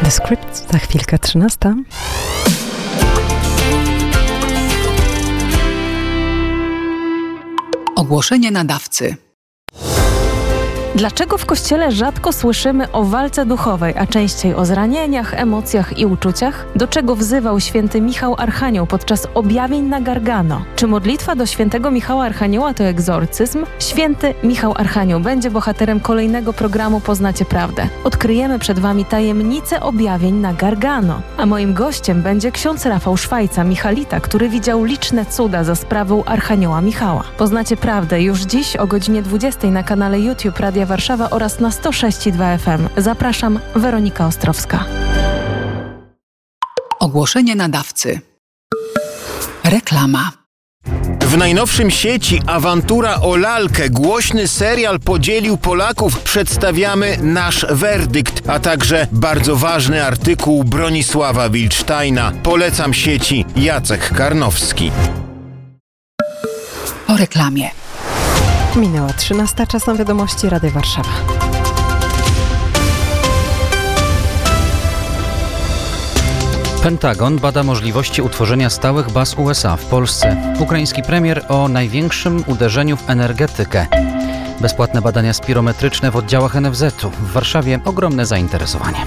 The Script, za chwilkę 13. Ogłoszenie nadawcy. Dlaczego w Kościele rzadko słyszymy o walce duchowej, a częściej o zranieniach, emocjach i uczuciach? Do czego wzywał święty Michał Archanioł podczas objawień na Gargano? Czy modlitwa do świętego Michała Archanioła to egzorcyzm? Święty Michał Archanioł będzie bohaterem kolejnego programu Poznacie Prawdę. Odkryjemy przed Wami tajemnicę objawień na Gargano. A moim gościem będzie ksiądz Rafał Szwajca, Michalita, który widział liczne cuda za sprawą Archanioła Michała. Poznacie Prawdę już dziś o godzinie 20 na kanale YouTube Radia Warszawa oraz na 106,2 FM. Zapraszam, Weronika Ostrowska. Ogłoszenie nadawcy. Reklama. W najnowszym sieci Awantura o lalkę głośny serial podzielił Polaków. Przedstawiamy nasz werdykt, a także bardzo ważny artykuł Bronisława Wilcztajna. Polecam sieci Jacek Karnowski. O reklamie. Minęła 13, czas na wiadomości Radia Warszawa. Pentagon bada możliwości utworzenia stałych baz USA w Polsce. Ukraiński premier o największym uderzeniu w energetykę. Bezpłatne badania spirometryczne w oddziałach NFZ-u. W Warszawie ogromne zainteresowanie.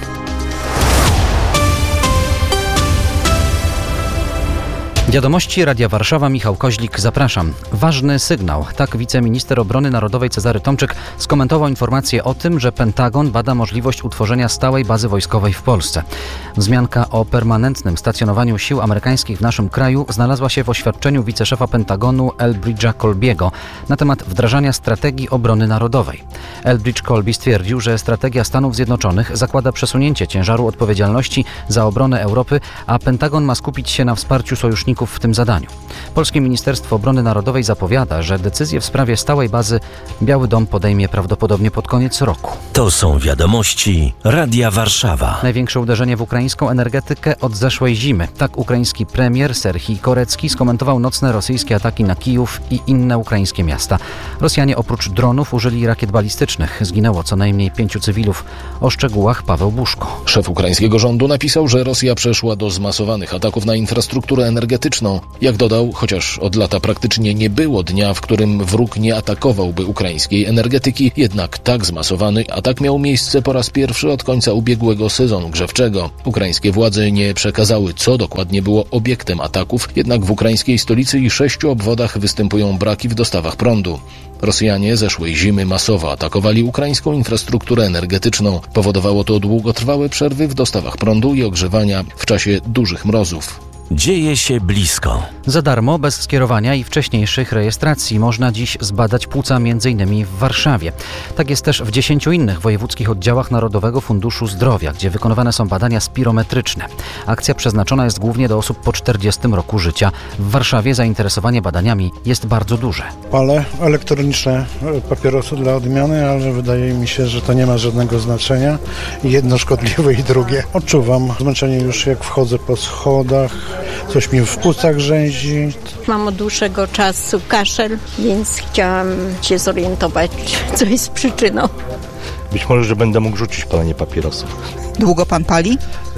Wiadomości Radia Warszawa, Michał Koźlik, zapraszam. Ważny sygnał. Tak wiceminister obrony narodowej Cezary Tomczyk skomentował informację o tym, że Pentagon bada możliwość utworzenia stałej bazy wojskowej w Polsce. Wzmianka o permanentnym stacjonowaniu sił amerykańskich w naszym kraju znalazła się w oświadczeniu wiceszefa Pentagonu Elbridge'a Colby'ego na temat wdrażania strategii obrony narodowej. Elbridge Colby stwierdził, że strategia Stanów Zjednoczonych zakłada przesunięcie ciężaru odpowiedzialności za obronę Europy, a Pentagon ma skupić się na wsparciu sojuszników w tym zadaniu. Polskie Ministerstwo Obrony Narodowej zapowiada, że decyzję w sprawie stałej bazy Biały Dom podejmie prawdopodobnie pod koniec roku. To są wiadomości Radia Warszawa. Największe uderzenie w ukraińską energetykę od zeszłej zimy. Tak ukraiński premier Serhij Korecki skomentował nocne rosyjskie ataki na Kijów i inne ukraińskie miasta. Rosjanie oprócz dronów użyli rakiet balistycznych. Zginęło co najmniej 5 cywilów. O szczegółach Paweł Buszko. Szef ukraińskiego rządu napisał, że Rosja przeszła do zmasowanych ataków na infrastrukturę energetyczną. Jak dodał, chociaż od lata praktycznie nie było dnia, w którym wróg nie atakowałby ukraińskiej energetyki, jednak tak zmasowany atak miał miejsce po raz pierwszy od końca ubiegłego sezonu grzewczego. Ukraińskie władze nie przekazały, co dokładnie było obiektem ataków, jednak w ukraińskiej stolicy i 6 obwodach występują braki w dostawach prądu. Rosjanie zeszłej zimy masowo atakowali ukraińską infrastrukturę energetyczną. Powodowało to długotrwałe przerwy w dostawach prądu i ogrzewania w czasie dużych mrozów. Dzieje się blisko. Za darmo, bez skierowania i wcześniejszych rejestracji można dziś zbadać płuca m.in. w Warszawie. Tak jest też w 10 innych wojewódzkich oddziałach Narodowego Funduszu Zdrowia, gdzie wykonywane są badania spirometryczne. Akcja przeznaczona jest głównie do osób po 40 roku życia. W Warszawie zainteresowanie badaniami jest bardzo duże. Palę elektroniczne papierosy dla odmiany, ale wydaje mi się, że to nie ma żadnego znaczenia. Jedno szkodliwe i drugie. Odczuwam zmęczenie już jak wchodzę po schodach. Coś mi w płucach rzęzi. Mam od dłuższego czasu kaszel, więc chciałam się zorientować, co jest przyczyną. Być może, że będę mógł rzucić palenie papierosów. Długo pan pali?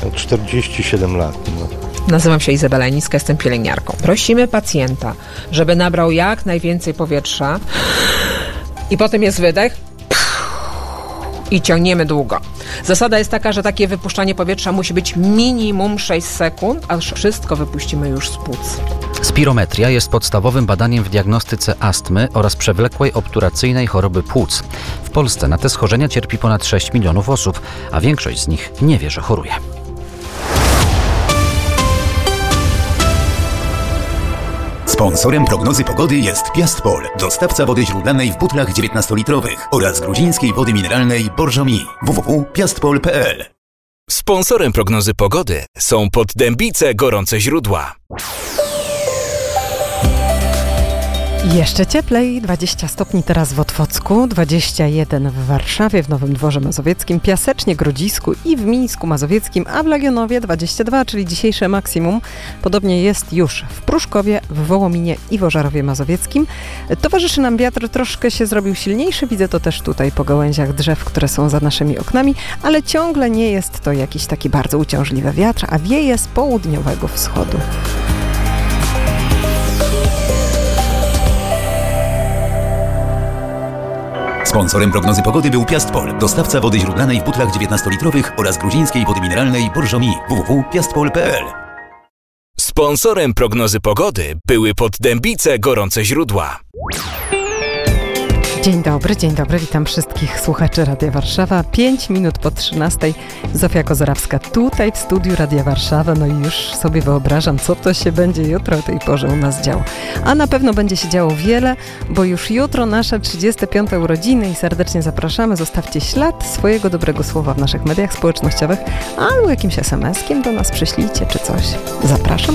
47 lat. Nazywam się Izabela Janicka, jestem pielęgniarką. Prosimy pacjenta, żeby nabrał jak najwięcej powietrza i potem jest wydech i ciągniemy długo. Zasada jest taka, że takie wypuszczanie powietrza musi być minimum 6 sekund, aż wszystko wypuścimy już z płuc. Spirometria jest podstawowym badaniem w diagnostyce astmy oraz przewlekłej obturacyjnej choroby płuc. W Polsce na te schorzenia cierpi ponad 6 milionów osób, a większość z nich nie wie, że choruje. Sponsorem prognozy pogody jest Piastpol, dostawca wody źródlanej w butlach 19-litrowych oraz gruzińskiej wody mineralnej Borżomi. www.piastpol.pl. Sponsorem prognozy pogody są Poddębice Gorące Źródła. Jeszcze cieplej, 20 stopni teraz w Otwocku, 21 w Warszawie, w Nowym Dworze Mazowieckim, Piasecznie, Grodzisku i w Mińsku Mazowieckim, a w Legionowie 22, czyli dzisiejsze maksimum. Podobnie jest już w Pruszkowie, w Wołominie i w Ożarowie Mazowieckim. Towarzyszy nam wiatr, troszkę się zrobił silniejszy, widzę to też tutaj po gałęziach drzew, które są za naszymi oknami, ale ciągle nie jest to jakiś taki bardzo uciążliwy wiatr, a wieje z południowego wschodu. Sponsorem prognozy pogody był Piastpol, dostawca wody źródlanej w butlach 19-litrowych oraz gruzińskiej wody mineralnej Borżomi. www.piastpol.pl. Sponsorem prognozy pogody były Poddębice Gorące Źródła. Dzień dobry, witam wszystkich słuchaczy Radia Warszawa. 5 minut po 13. Zofia Kozorawska tutaj w studiu Radia Warszawa. No i już sobie wyobrażam, co to się będzie jutro o tej porze u nas działo. A na pewno będzie się działo wiele, bo już jutro nasze 35. urodziny i serdecznie zapraszamy. Zostawcie ślad swojego dobrego słowa w naszych mediach społecznościowych albo jakimś SMS-kiem do nas przyślijcie czy coś. Zapraszam.